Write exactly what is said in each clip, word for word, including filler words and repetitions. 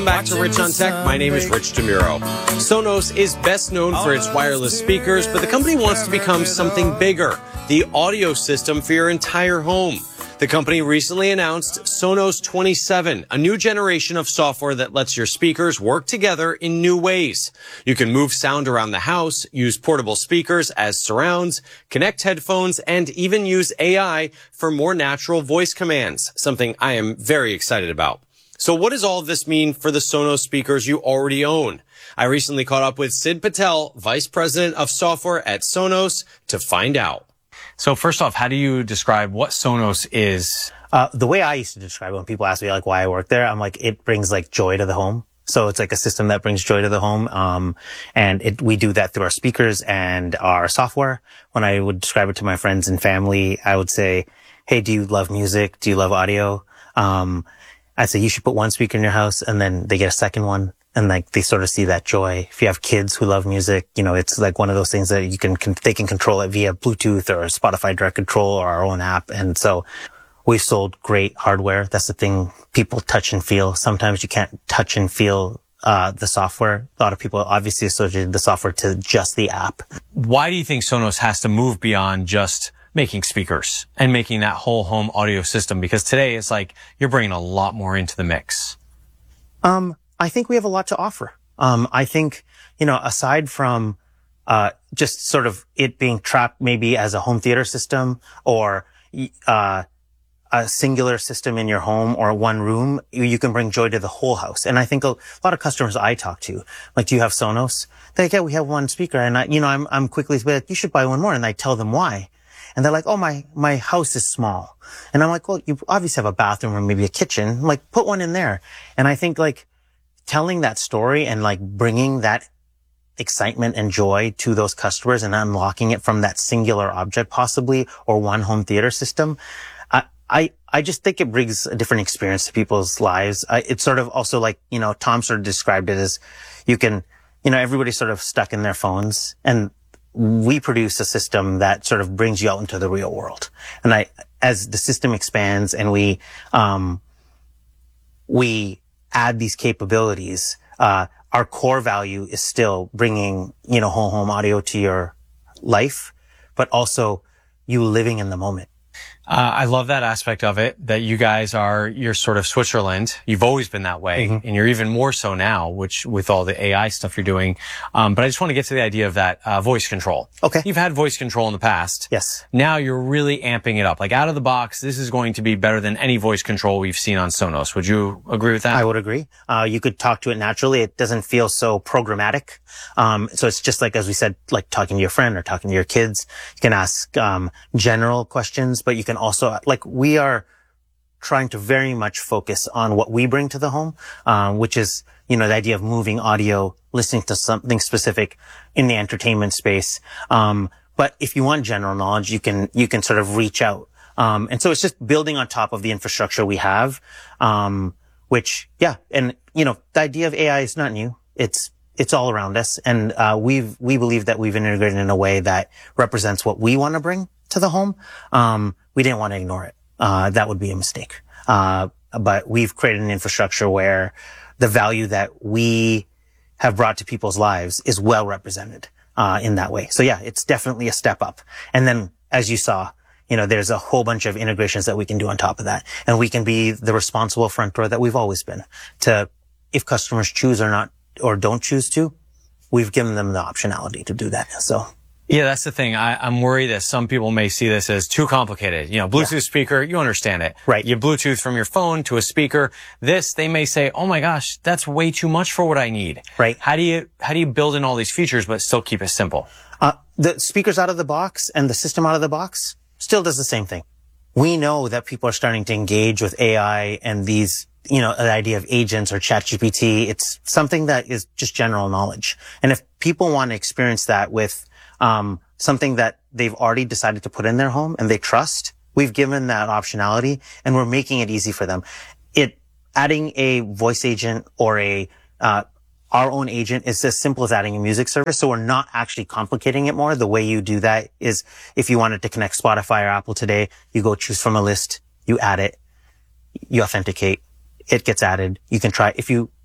Back to Rich on Tech. My name is Rich DeMuro. Sonos is best known for its wireless speakers, but the company wants to become something bigger, the audio system for your entire home. The company recently announced Sonos twenty-seven, a new generation of software that lets your speakers work together in new ways. You can move sound around the house, use portable speakers as surrounds, connect headphones, and even use A I for more natural voice commands, something I am very excited about. So what does all of this mean for the Sonos speakers you already own? I recently caught up with Sid Patel, Vice President of Software at Sonos, to find out. So first off, how do you describe what Sonos is? Uh, the way I used to describe it when people ask me like why I work there, I'm like, it brings like joy to the home. So it's like a system that brings joy to the home. Um, and it, we do that through our speakers and our software. When I would describe it to my friends and family, I would say, hey, do you love music? Do you love audio? Um, I say you should put one speaker in your house, and then they get a second one, and like they sort of see that joy. If you have kids who love music, you know, it's like one of those things that you can, can they can control it via Bluetooth or Spotify Direct Control or our own app. And so we've sold great hardware. That's the thing people touch and feel. Sometimes you can't touch and feel uh the software. A lot of people obviously associate the software to just the app. Why do you think Sonos has to move beyond just making speakers and making that whole home audio system? Because today it's like you're bringing a lot more into the mix. Um, I think we have a lot to offer. Um, I think, you know, aside from, uh, just sort of it being trapped maybe as a home theater system or, uh, a singular system in your home or one room, you, you can bring joy to the whole house. And I think a, a lot of customers I talk to, like, do you have Sonos? They're like, yeah, we have one speaker. And I, you know, I'm, I'm quickly like, you should buy one more. And I tell them why. And they're like, oh, my, my house is small. And I'm like, well, you obviously have a bathroom or maybe a kitchen. I'm like, put one in there. And I think like telling that story and like bringing that excitement and joy to those customers and unlocking it from that singular object possibly or one home theater system. I, I, I just think it brings a different experience to people's lives. I, it's sort of also like, you know, Tom sort of described it as you can, you know, everybody's sort of stuck in their phones, and we produce a system that sort of brings you out into the real world. And I, as the system expands and we, um, we add these capabilities, uh, our core value is still bringing, you know, whole home audio to your life, but also you living in the moment. Uh, I love that aspect of it, that you guys are, you're sort of Switzerland. You've always been that way, mm-hmm. and you're even more so now, which with all the A I stuff you're doing. Um, but I just want to get to the idea of that uh, voice control. Okay. You've had voice control in the past. Yes. Now you're really amping it up. Like out of the box, this is going to be better than any voice control we've seen on Sonos. Would you agree with that? I would agree. Uh, you could talk to it naturally. It doesn't feel so programmatic. Um, so it's just like, as we said, like talking to your friend or talking to your kids. You can ask um, general questions, but you can also, like, we are trying to very much focus on what we bring to the home, um, which is, you know, the idea of moving audio, listening to something specific in the entertainment space. Um, but if you want general knowledge, you can, you can sort of reach out. Um, and so it's just building on top of the infrastructure we have, um, which, yeah. And, you know, the idea of A I is not new. It's, it's all around us. And, uh, we've, we believe that we've integrated in a way that represents what we want to bring to the home. Um, we didn't want to ignore it. Uh, that would be a mistake. Uh, but we've created an infrastructure where the value that we have brought to people's lives is well represented, uh, in that way. So yeah, it's definitely a step up. And then, as you saw, you know, there's a whole bunch of integrations that we can do on top of that. And we can be the responsible front door that we've always been to, if customers choose or not, or don't choose to, we've given them the optionality to do that. So. Yeah, that's the thing. I, I'm worried that some people may see this as too complicated. You know, Bluetooth yeah. speaker, you understand it. Right. You Bluetooth from your phone to a speaker. This, they may say, oh my gosh, that's way too much for what I need. Right. How do you, how do you build in all these features but still keep it simple? Uh, the speakers out of the box and the system out of the box still does the same thing. We know that people are starting to engage with A I and these, you know, the idea of agents or ChatGPT. It's something that is just general knowledge. And if people want to experience that with Um, something that they've already decided to put in their home and they trust, we've given that optionality and we're making it easy for them. It, adding a voice agent or a, uh, our own agent is as simple as adding a music service. So we're not actually complicating it more. The way you do that is if you wanted to connect Spotify or Apple today, you go choose from a list, you add it, you authenticate, it gets added. You can try, if you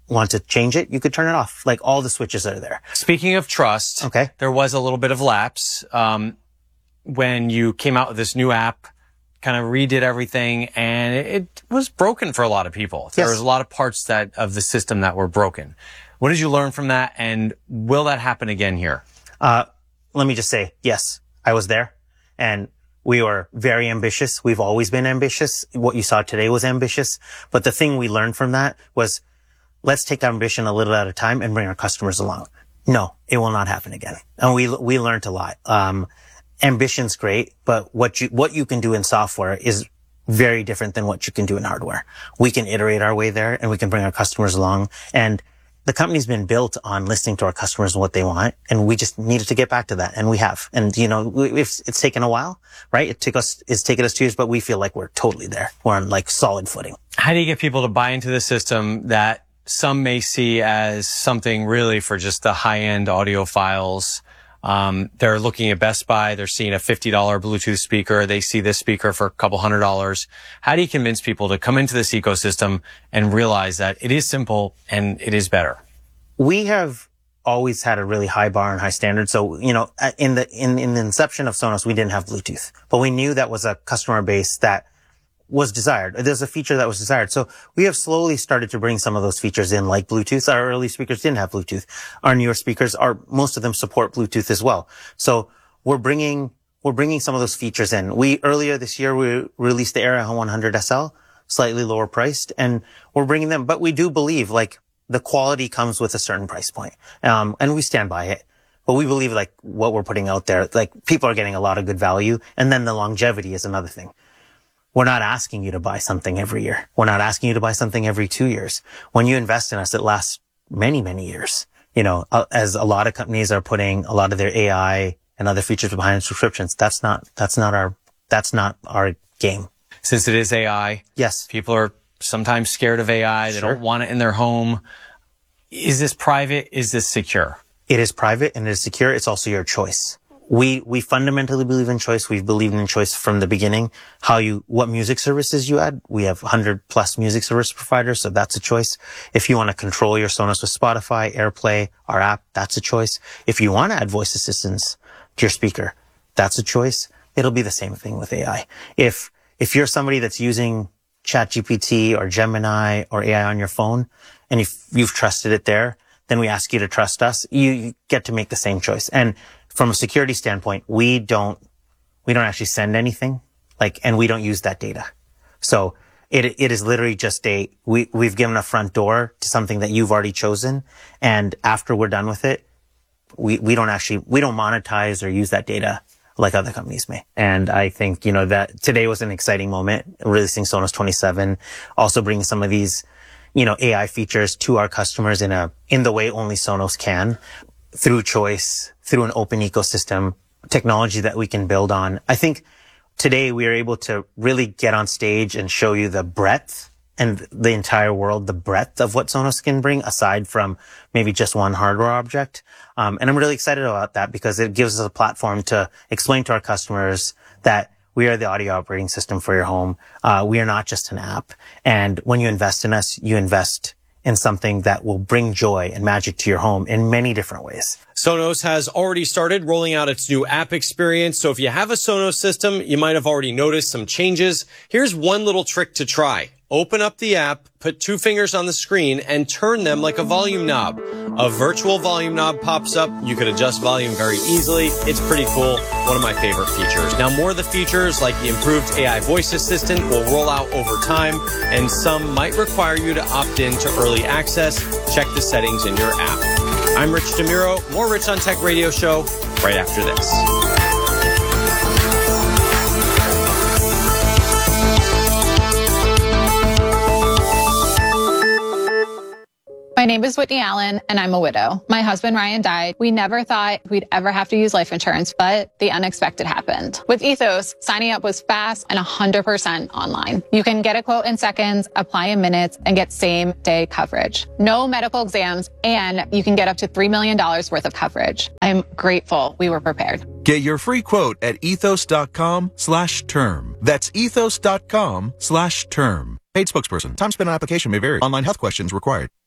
want to change it, you could turn it off. Like all the switches are there. Speaking of trust, okay, there was a little bit of lapse um, when you came out with this new app, kind of redid everything, and it, it was broken for a lot of people. There yes. was a lot of parts that of the system that were broken. What did you learn from that, and will that happen again here? Uh, let me just say, yes, I was there, and we were very ambitious. We've always been ambitious. What you saw today was ambitious. But the thing we learned from that was, let's take our ambition a little at a time and bring our customers along. No, it will not happen again. And we, we learned a lot. Um, ambition's great, but what you, what you can do in software is very different than what you can do in hardware. We can iterate our way there, and we can bring our customers along. And the company's been built on listening to our customers and what they want, and we just needed to get back to that, and we have. And you know, it's, it's taken a while, right? It took us, it's taken us two years, but we feel like we're totally there. We're on like solid footing. How do you get people to buy into the system that some may see as something really for just the high-end audiophiles? Um, they're looking at Best Buy, they're seeing a fifty dollars Bluetooth speaker, they see this speaker for a couple hundred dollars. How do you convince people to come into this ecosystem and realize that it is simple and it is better? We have always had a really high bar and high standard. So, you know, in the, in, in the inception of Sonos, we didn't have Bluetooth, but we knew that was a customer base that was desired. There's a feature that was desired. So we have slowly started to bring some of those features in, like Bluetooth. Our early speakers didn't have Bluetooth. Our newer speakers are, most of them support Bluetooth as well. So we're bringing, we're bringing some of those features in. We, earlier this year, we released the Era one hundred S L, slightly lower priced, and we're bringing them, but we do believe like the quality comes with a certain price point. Um, and we stand by it. But we believe like what we're putting out there, like people are getting a lot of good value. And then the longevity is another thing. We're not asking you to buy something every year. We're not asking you to buy something every two years. When you invest in us, it lasts many, many years. You know, as a lot of companies are putting a lot of their A I and other features behind subscriptions, that's not, that's not our, that's not our game. Since it is A I, yes, people are sometimes scared of A I. They sure. don't want it in their home. Is this private? Is this secure? It is private and it is secure. It's also your choice. We, we fundamentally believe in choice. We've believed in choice from the beginning. How you, what music services you add. We have one hundred plus music service providers, so that's a choice. If you want to control your Sonos with Spotify, AirPlay, our app, that's a choice. If you want to add voice assistants to your speaker, that's a choice. It'll be the same thing with A I. If, if you're somebody that's using ChatGPT or Gemini or A I on your phone, and if you've trusted it there, then we ask you to trust us. You, you get to make the same choice. And from a security standpoint, we don't, we don't actually send anything, like, and we don't use that data. So it, it is literally just a, we, we've given a front door to something that you've already chosen. And after we're done with it, we, we don't actually, we don't monetize or use that data like other companies may. And I think, you know, that today was an exciting moment, releasing Sonos twenty-seven, also bringing some of these, you know, A I features to our customers in a, in the way only Sonos can, through choice, through an open ecosystem, technology that we can build on. I think today we are able to really get on stage and show you the breadth and the entire world, the breadth of what Sonos can bring aside from maybe just one hardware object. Um, and I'm really excited about that because it gives us a platform to explain to our customers that we are the audio operating system for your home. Uh, we are not just an app. And when you invest in us, you invest in something that will bring joy and magic to your home in many different ways. Sonos has already started rolling out its new app experience. So if you have a Sonos system, you might have already noticed some changes. Here's one little trick to try. Open up the app, put two fingers on the screen, and turn them like a volume knob. A virtual volume knob pops up. You can adjust volume very easily. It's pretty cool. One of my favorite features. Now, more of the features, like the improved A I voice assistant, will roll out over time, and some might require you to opt in to early access. Check the settings in your app. I'm Rich DeMuro. More Rich on Tech Radio Show right after this. My name is Whitney Allen, and I'm a widow. My husband, Ryan, died. We never thought we'd ever have to use life insurance, but the unexpected happened. With Ethos, signing up was fast and one hundred percent online. You can get a quote in seconds, apply in minutes, and get same-day coverage. No medical exams, and you can get up to three million dollars worth of coverage. I'm grateful we were prepared. Get your free quote at ethos.com slash term. That's ethos.com slash term. Paid spokesperson. Time spent on application may vary. Online health questions required.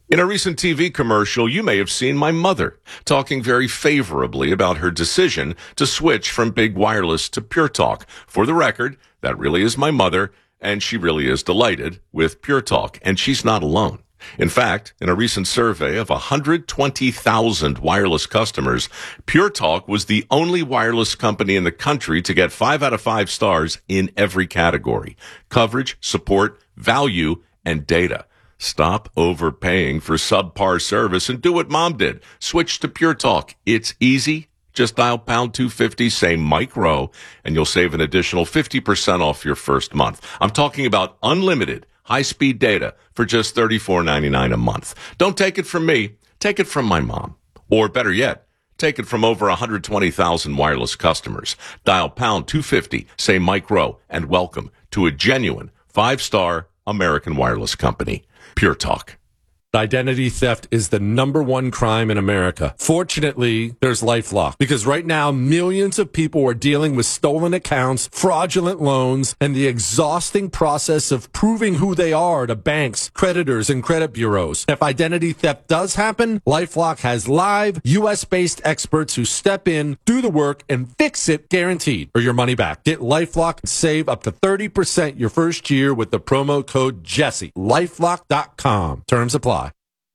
In a recent T V commercial, you may have seen my mother talking very favorably about her decision to switch from big wireless to Pure Talk. For the record, that really is my mother, and she really is delighted with Pure Talk, and she's not alone. In fact, in a recent survey of one hundred twenty thousand wireless customers, Pure Talk was the only wireless company in the country to get five out of five stars in every category: coverage, support, value, and data. Stop overpaying for subpar service and do what Mom did. Switch to Pure Talk. It's easy. Just dial pound two fifty, say Mike Rowe, and you'll save an additional fifty percent off your first month. I'm talking about unlimited high-speed data for just thirty-four ninety-nine a month. Don't take it from me. Take it from my mom. Or better yet, take it from over one hundred twenty thousand wireless customers. Dial pound two fifty, say Mike Rowe, and welcome to a genuine five-star American wireless company. Pure Talk. Identity theft is the number one crime in America. Fortunately, there's LifeLock, because right now millions of people are dealing with stolen accounts, fraudulent loans, and the exhausting process of proving who they are to banks, creditors, and credit bureaus. If identity theft does happen, LifeLock has live U S-based experts who step in, do the work, and fix it guaranteed, or your money back. Get LifeLock and save up to thirty percent your first year with the promo code Jesse. LifeLock dot com. Terms apply.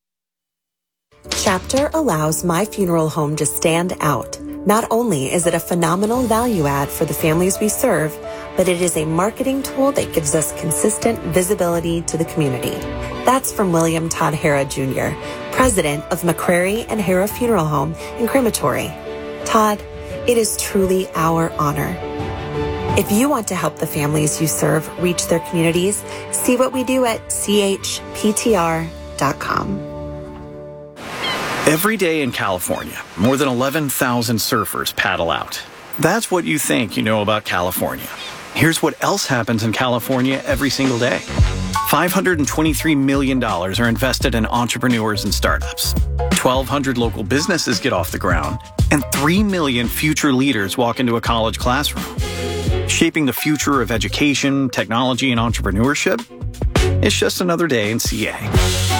Chapter allows My Funeral Home to stand out. Not only is it a phenomenal value add for the families we serve, but it is a marketing tool that gives us consistent visibility to the community. That's from William Todd Hara Junior, president of McCrary and Hara Funeral Home and Crematory. Todd, it is truly our honor. If you want to help the families you serve reach their communities, see what we do at C H P T R dot com. Every day in California, more than eleven thousand surfers paddle out. That's what you think you know about California. Here's what else happens in California every single day. five hundred twenty-three million dollars are invested in entrepreneurs and startups. twelve hundred local businesses get off the ground, and three million future leaders walk into a college classroom. Shaping the future of education, technology, and entrepreneurship? It's just another day in C A.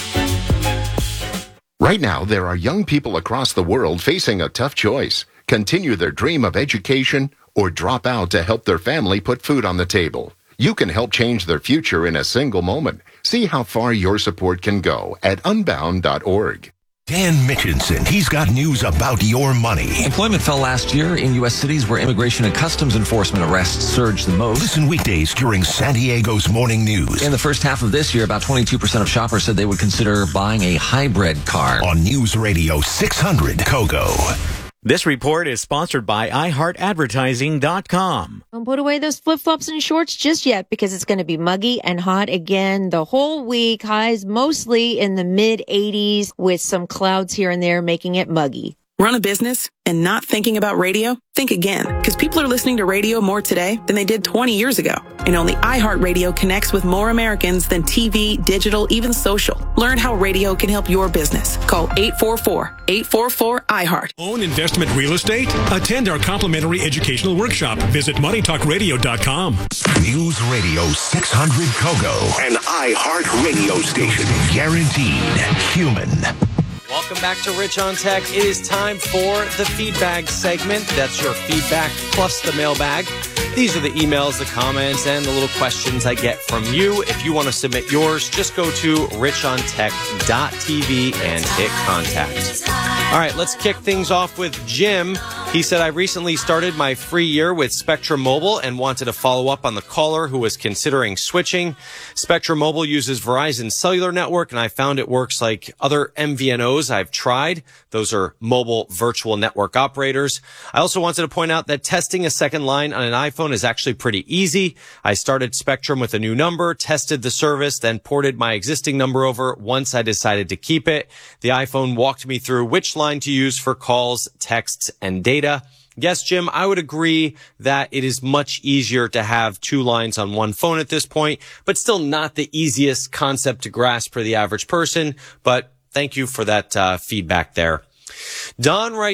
Right now, there are young people across the world facing a tough choice: continue their dream of education or drop out to help their family put food on the table. You can help change their future in a single moment. See how far your support can go at unbound dot org. Dan Mitchinson, he's got news about your money. Employment fell last year in U S cities where immigration and customs enforcement arrests surged the most. Listen weekdays during San Diego's Morning News. In the first half of this year, about twenty-two percent of shoppers said they would consider buying a hybrid car. On News Radio six hundred Kogo. This report is sponsored by i heart advertising dot com. Don't put away those flip-flops and shorts just yet, because it's going to be muggy and hot again the whole week. Highs mostly in the mid eighties with some clouds here and there making it muggy. Run a business and not thinking about radio? Think again, because people are listening to radio more today than they did twenty years ago. And only iHeartRadio connects with more Americans than T V, digital, even social. Learn how radio can help your business. Call eight four four, eight four four, I heart. Own investment real estate? Attend our complimentary educational workshop. Visit money talk radio dot com. News Radio six hundred Kogo, an iHeart radio station. Guaranteed human. Welcome back to Rich on Tech. It is time for the feedback segment. That's your feedback plus the mailbag. These are the emails, the comments, and the little questions I get from you. If you want to submit yours, just go to rich on tech dot t v and hit contact. All right, let's kick things off with Jim. He said, I recently started my free year with Spectrum Mobile and wanted to follow up on the caller who was considering switching. Spectrum Mobile uses Verizon's cellular network, and I found it works like other M V N Os I've tried. Those are mobile virtual network operators. I also wanted to point out that testing a second line on an iPhone is actually pretty easy. I started Spectrum with a new number, tested the service, then ported my existing number over once I decided to keep it. The iPhone walked me through which line to use for calls, texts, and data. Yes, Jim, I would agree that it is much easier to have two lines on one phone at this point, but still not the easiest concept to grasp for the average person. But thank you for that uh, feedback there. Don writes,